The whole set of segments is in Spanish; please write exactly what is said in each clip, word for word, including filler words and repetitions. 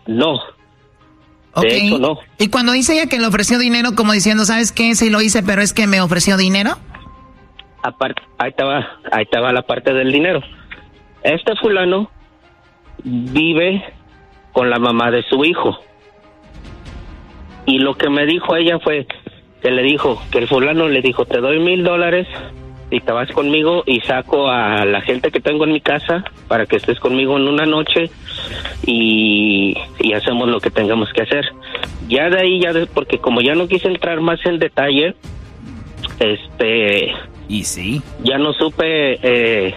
no. Okay. De hecho, no. Y cuando dice ella que le ofreció dinero, como diciendo, ¿sabes qué? Sí lo hice, pero es que me ofreció dinero. Aparte, ahí estaba, ahí estaba la parte del dinero. Este fulano vive con la mamá de su hijo. Y lo que me dijo ella fue que le dijo, que el fulano le dijo, te doy mil dólares y te vas conmigo y saco a la gente que tengo en mi casa para que estés conmigo en una noche y, y hacemos lo que tengamos que hacer. Ya de ahí, ya de, porque como ya no quise entrar más en detalle, este... ¿Y sí? Ya no supe eh,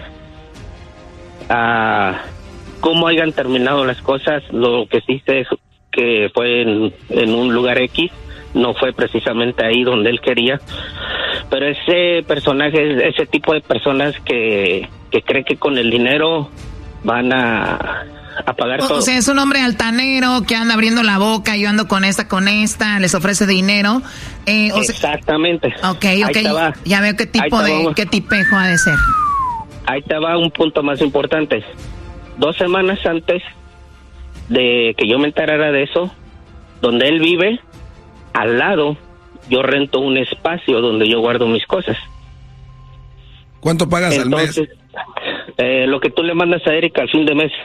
a cómo hayan terminado las cosas. Lo que sí sé es que fue en, en un lugar X, no fue precisamente ahí donde él quería. Pero ese personaje, ese tipo de personas que, que cree que con el dinero van a, a pagar o, todo. O sea, es un hombre altanero que anda abriendo la boca, yo ando con esta, con esta, les ofrece dinero. Eh, o Exactamente. Sea, ok, ok, ya, ya veo qué tipo de, va. qué tipejo ha de ser. Ahí te va un punto más importante. Dos semanas antes de que yo me enterara de eso, donde él vive, al lado, yo rento un espacio donde yo guardo mis cosas. ¿Cuánto pagas Entonces, al mes? Eh, lo que tú le mandas a Erika al fin de mes.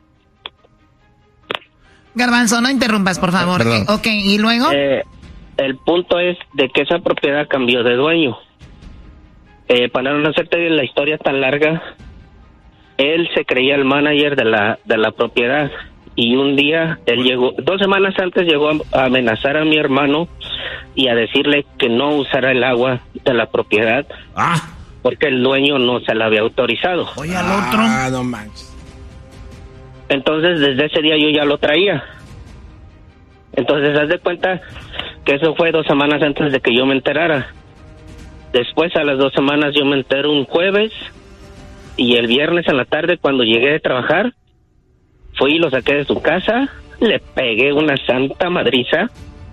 Garbanzo, no interrumpas, por favor. Perdón. Eh, ok, ¿y luego? Eh, el punto es de que esa propiedad cambió de dueño. Eh, para no hacerte la historia tan larga, él se creía el manager de la de la propiedad y un día él llegó, dos semanas antes llegó a amenazar a mi hermano y a decirle que no usara el agua de la propiedad Ah. porque el dueño no se la había autorizado. Oye, al otro. Ah, no manches. Entonces desde ese día yo ya lo traía. Entonces haz de cuenta que eso fue dos semanas antes de que yo me enterara. Después a las dos semanas yo me entero un jueves y el viernes en la tarde cuando llegué de trabajar fui y lo saqué de su casa, le pegué una santa madriza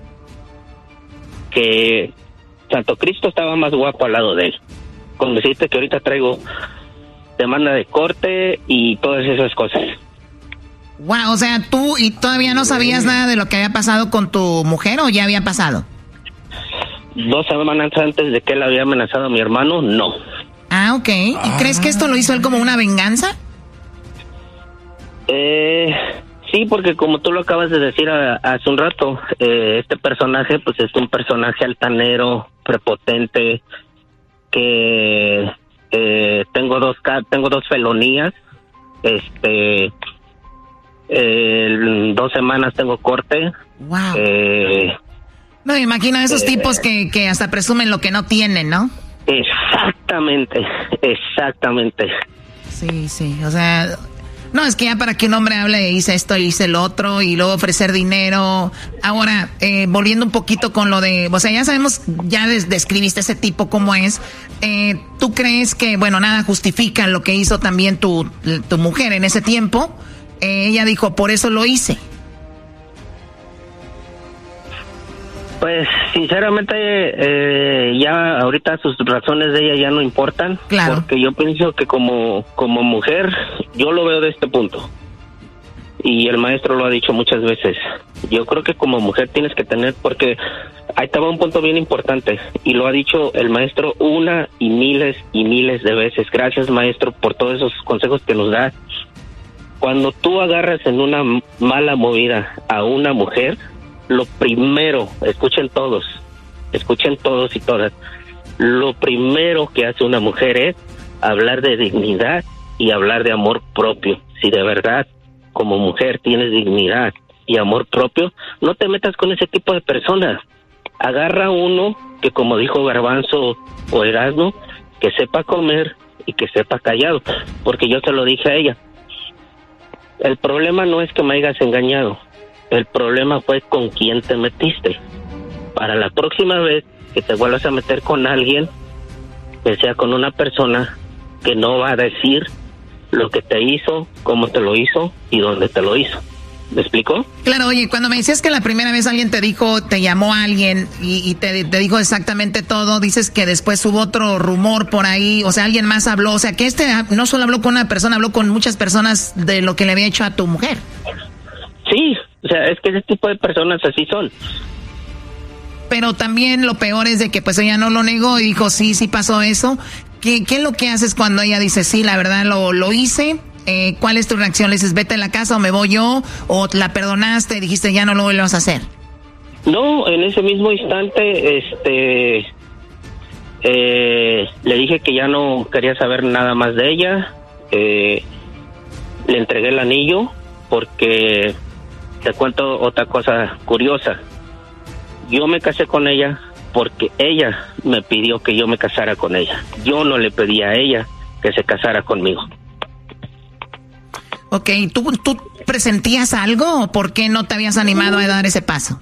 que Santo Cristo estaba más guapo al lado de él. Con decirte que ahorita traigo demanda de corte y todas esas cosas. Wow, o sea, tú y todavía no sabías nada de lo que había pasado con tu mujer o ya había pasado. Dos semanas antes de que él había amenazado a mi hermano, no. Ah, ok. ¿Y ah. crees que esto lo hizo él como una venganza? Eh, sí, porque como tú lo acabas de decir a, hace un rato, eh, este personaje pues es un personaje altanero, prepotente, que eh, tengo dos tengo dos felonías, este, eh, en dos semanas tengo corte. Wow. Eh, no me imagino a esos eh, tipos que, que hasta presumen lo que no tienen, ¿no? Exactamente, exactamente. Sí, sí, o sea, no, es que ya para que un hombre hable hice esto, hice el otro y luego ofrecer dinero. Ahora, eh, volviendo un poquito con lo de, o sea, ya sabemos, ya des, describiste ese tipo cómo es. Eh, ¿Tú crees que, bueno, nada justifica lo que hizo también tu, tu mujer en ese tiempo? Eh, ella dijo, por eso lo hice. Pues sinceramente eh, ya ahorita sus razones de ella ya no importan, claro. Porque yo pienso que como como mujer yo lo veo de este punto y el maestro lo ha dicho muchas veces. Yo creo que como mujer tienes que tener, porque ahí estaba un punto bien importante y lo ha dicho el maestro una y miles y miles de veces. Gracias, maestro, por todos esos consejos que nos da. Cuando tú agarras en una mala movida a una mujer, lo primero, escuchen todos, escuchen todos y todas, lo primero que hace una mujer es hablar de dignidad y hablar de amor propio. Si de verdad como mujer tienes dignidad y amor propio, no te metas con ese tipo de personas. Agarra uno que, como dijo Garbanzo o Erasmo, que sepa comer y que sepa callado, porque yo te lo dije a ella. El problema no es que me hayas engañado. El problema fue con quién te metiste. Para la próxima vez que te vuelvas a meter con alguien, que sea con una persona que no va a decir lo que te hizo, cómo te lo hizo y dónde te lo hizo. ¿Me explicó? Claro, oye, cuando me decías que la primera vez alguien te dijo, te llamó a alguien y, y te, te dijo exactamente todo, dices que después hubo otro rumor por ahí, o sea, alguien más habló, o sea, que este no solo habló con una persona, habló con muchas personas de lo que le había hecho a tu mujer. Sí, O sea, es que ese tipo de personas así son. Pero también lo peor es de que pues ella no lo negó y dijo, sí, sí pasó eso. ¿Qué, qué es lo que haces cuando ella dice, sí, la verdad lo, lo hice? Eh, ¿Cuál es tu reacción? ¿Le dices, vete a la casa o me voy yo? ¿O la perdonaste y dijiste, ya no lo vuelvas a hacer? No, en ese mismo instante, este, eh, le dije que ya no quería saber nada más de ella. Eh, le entregué el anillo porque te cuento otra cosa curiosa. Yo me casé con ella porque ella me pidió que yo me casara con ella. Yo no le pedí a ella que se casara conmigo. Ok, ¿tú, tú presentías algo o por qué no te habías animado a dar ese paso?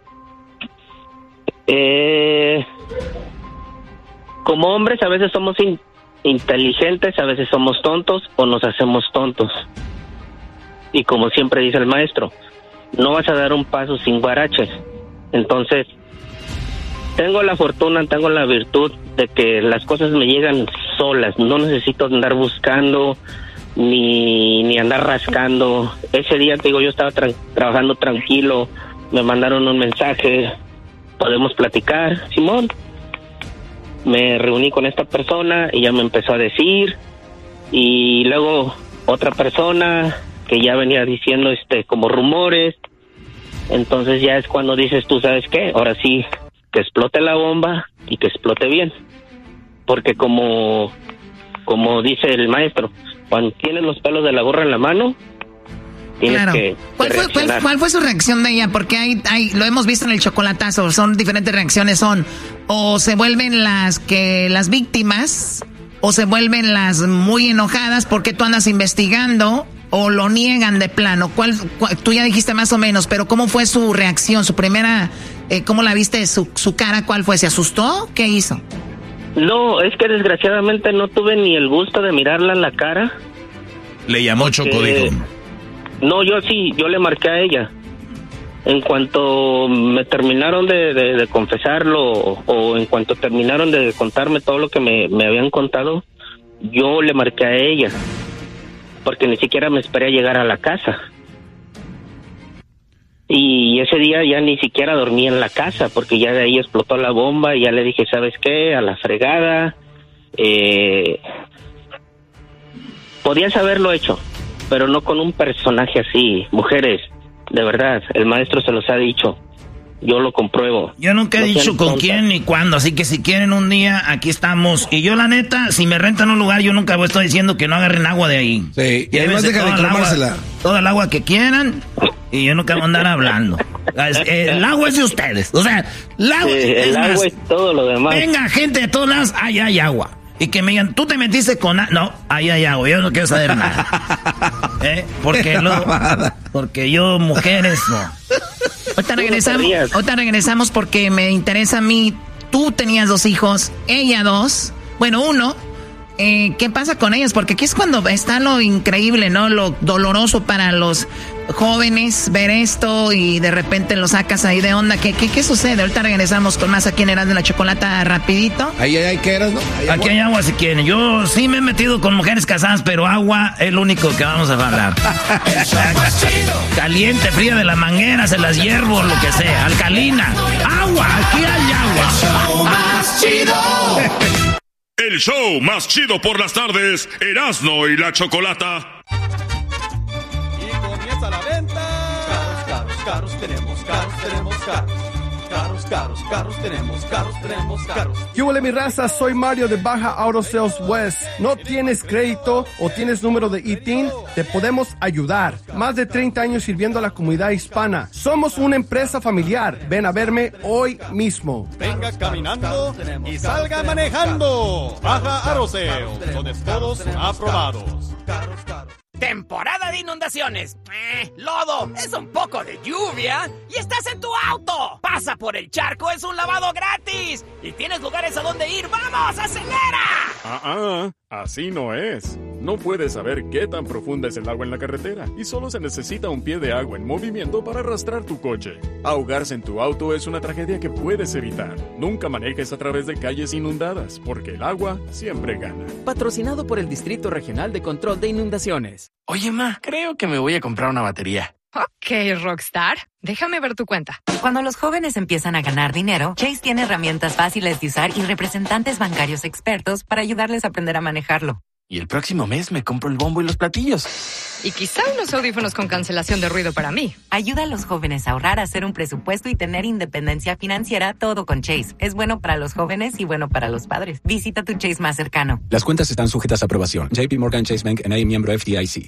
Eh, como hombres a veces somos in- inteligentes, a veces somos tontos o nos hacemos tontos. Y como siempre dice el maestro, no vas a dar un paso sin guaraches. Entonces, tengo la fortuna, tengo la virtud de que las cosas me llegan solas. No necesito andar buscando ni, ni andar rascando. Ese día, te digo, yo estaba tra- trabajando tranquilo. Me mandaron un mensaje. Podemos platicar, Simón. Me reuní con esta persona y ya me empezó a decir. Y luego otra persona que ya venía diciendo este como rumores. Entonces ya es cuando dices, tú sabes qué, ahora sí, que explote la bomba y que explote bien. Porque como, como dice el maestro, cuando tienes los pelos de la gorra en la mano, tienes claro. que, ¿Cuál, que fue, cuál, ¿Cuál fue su reacción de ella? Porque hay, hay, lo hemos visto en el chocolatazo, son diferentes reacciones, son o se vuelven las que las víctimas, o se vuelven las muy enojadas porque tú andas investigando, o lo niegan de plano. ¿Cuál, cuál, tú ya dijiste más o menos, pero ¿cómo fue su reacción? Su primera, eh, ¿cómo la viste? Su, su cara, ¿cuál fue? ¿Se asustó? ¿Qué hizo? No, es que desgraciadamente no tuve ni el gusto de mirarla en la cara. Le llamó Choco, dijo. No, yo sí, yo le marqué a ella. En cuanto me terminaron de, de, de confesarlo, o, o en cuanto terminaron de contarme todo lo que me, me habían contado, yo le marqué a ella. Porque ni siquiera me esperé a llegar a la casa. Y ese día ya ni siquiera dormí en la casa, porque ya de ahí explotó la bomba y ya le dije, ¿sabes qué? A la fregada. Eh, podías haberlo hecho, pero no con un personaje así. Mujeres, de verdad, el maestro se los ha dicho. Yo lo compruebo. Yo nunca he no dicho con quién ni cuándo, así que si quieren un día, aquí estamos. Y yo la neta, si me rentan un lugar, yo nunca voy a estar diciendo que no agarren agua de ahí. Sí, y además deja de tomársela. Toda el agua que quieran, y yo nunca voy a andar hablando. El agua es de ustedes, o sea, el agua, sí, es, el más, agua es todo lo demás. Venga gente de todos lados, ahí hay agua. Y que me digan, tú te metiste con... A-? No, ahí hay agua, yo no quiero saber nada. ¿Eh? Porque, lo, porque yo, mujeres, no. Ahorita regresamos, ahorita regresamos porque me interesa a mí. Tú tenías dos hijos, ella dos. Bueno, uno. Eh, ¿Qué pasa con ellos? Porque aquí es cuando está lo increíble, ¿no? Lo doloroso para los jóvenes ver esto y de repente lo sacas ahí de onda. ¿Qué, qué, qué sucede? Ahorita regresamos con más aquí en Erasmo de la Chocolata rapidito. Ahí hay que eras, ¿no? ¿Hay aquí hay agua si quieren. Yo sí me he metido con mujeres casadas, pero agua es lo único que vamos a hablar. Caliente, fría de la manguera, se las hiervo, lo que sea. Alcalina. Agua, aquí hay agua. Show más chido. El show más chido por las tardes, Erasmo y la Chocolata. Y comienza la venta. Carros, carros, carros tenemos, carros tenemos, carros. Carros, carros, carros tenemos, carros tenemos, carros. ¿Qué huele mi raza? Soy Mario de Baja Auto Sales West. ¿No tienes crédito o tienes número de I T I N? Te podemos ayudar. Más de treinta años sirviendo a la comunidad hispana. Somos una empresa familiar. Ven a verme hoy mismo. Venga caminando y salga manejando. Baja Auto Sales, donde todos aprobados. Carros, carros. Temporada de inundaciones, eh, lodo, es un poco de lluvia y estás en tu auto. Pasa por el charco, es un lavado gratis y tienes lugares a donde ir. ¡Vamos, acelera! Ah, ah, así no es. No puedes saber qué tan profunda es el agua en la carretera y solo se necesita un pie de agua en movimiento para arrastrar tu coche. Ahogarse en tu auto es una tragedia que puedes evitar. Nunca manejes a través de calles inundadas porque el agua siempre gana. Patrocinado por el Distrito Regional de Control de Inundaciones. Oye, ma, creo que me voy a comprar una batería. Ok, Rockstar. Déjame ver tu cuenta. Cuando los jóvenes empiezan a ganar dinero, Chase tiene herramientas fáciles de usar y representantes bancarios expertos para ayudarles a aprender a manejarlo. Y el próximo mes me compro el bombo y los platillos. Y quizá unos audífonos con cancelación de ruido para mí. Ayuda a los jóvenes a ahorrar, a hacer un presupuesto y tener independencia financiera, todo con Chase. Es bueno para los jóvenes y bueno para los padres. Visita tu Chase más cercano. Las cuentas están sujetas a aprobación. J P Morgan Chase Bank N A, miembro F D I C.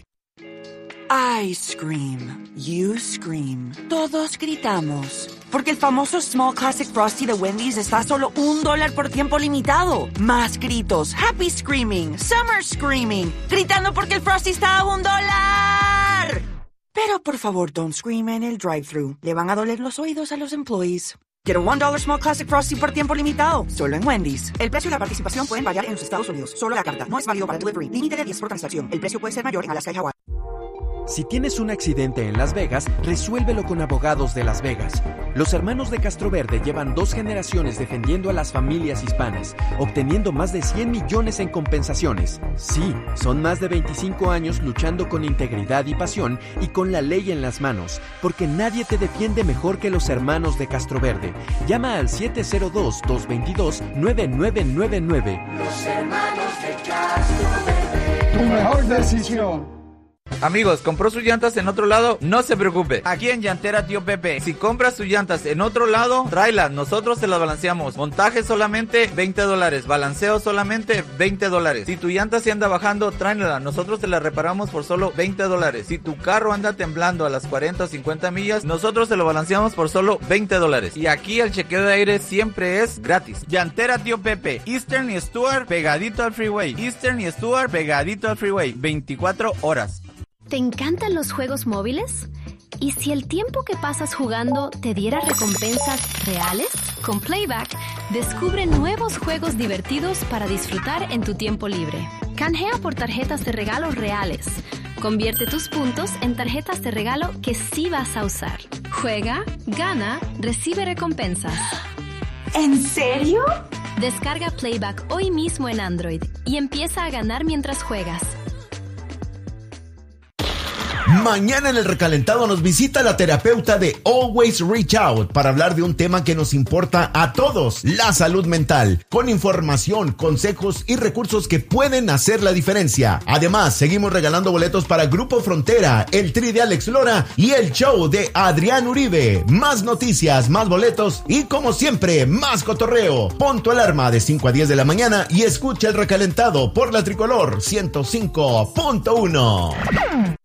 I scream. You scream. Todos gritamos. Porque el famoso Small Classic Frosty de Wendy's está a solo un dólar por tiempo limitado. Más gritos. Happy Screaming. Summer Screaming. Gritando porque el Frosty está a un dólar. Pero por favor, don't scream en el drive-thru. Le van a doler los oídos a los employees. Get a one dollar Small Classic Frosty por tiempo limitado. Solo en Wendy's. El precio y la participación pueden variar en los Estados Unidos. Solo la carta. No es válido para delivery. Límite de diez por transacción. El precio puede ser mayor en Alaska y Hawái. Si tienes un accidente en Las Vegas, resuélvelo con Abogados de Las Vegas. Los hermanos de Castroverde llevan dos generaciones defendiendo a las familias hispanas, obteniendo más de cien millones en compensaciones. Sí, son más de veinticinco años luchando con integridad y pasión y con la ley en las manos, porque nadie te defiende mejor que los hermanos de Castroverde. Llama al siete cero dos, dos dos dos, nueve nueve nueve nueve. Los hermanos de Castroverde. Tu mejor decisión. Amigos, ¿compró sus llantas en otro lado? No se preocupe. Aquí en Llantera Tío Pepe, si compras sus llantas en otro lado, tráelas, nosotros te las balanceamos. Montaje solamente veinte dólares, balanceo solamente veinte dólares. Si tu llanta se anda bajando, tráela, nosotros te la reparamos por solo veinte dólares. Si tu carro anda temblando a las cuarenta o cincuenta millas, nosotros te lo balanceamos por solo veinte dólares. Y aquí el chequeo de aire siempre es gratis. Llantera Tío Pepe, Eastern y Stuart pegadito al freeway. Eastern y Stuart pegadito al freeway, veinticuatro horas. ¿Te encantan los juegos móviles? ¿Y si el tiempo que pasas jugando te diera recompensas reales? Con Playback, descubre nuevos juegos divertidos para disfrutar en tu tiempo libre. Canjea por tarjetas de regalo reales. Convierte tus puntos en tarjetas de regalo que sí vas a usar. Juega, gana, recibe recompensas. ¿En serio? Descarga Playback hoy mismo en Android y empieza a ganar mientras juegas. Mañana en el recalentado nos visita la terapeuta de Always Reach Out para hablar de un tema que nos importa a todos, la salud mental, con información, consejos y recursos que pueden hacer la diferencia. Además, seguimos regalando boletos para Grupo Frontera, el Tri de Alex Lora y el show de Adrián Uribe. Más noticias, más boletos y, como siempre, más cotorreo. Pon tu alarma de cinco a diez de la mañana y escucha el recalentado por la Tricolor ciento cinco punto uno.